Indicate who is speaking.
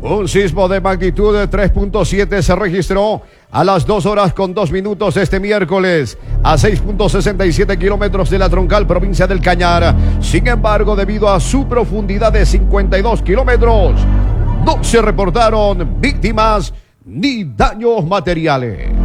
Speaker 1: Un sismo de magnitud de 3.7 se registró a las 2 horas con 2 minutos este miércoles a 6.67 kilómetros de la troncal provincia del Cañar. Sin embargo, debido a su profundidad de 52 kilómetros, no se reportaron víctimas ni daños materiales.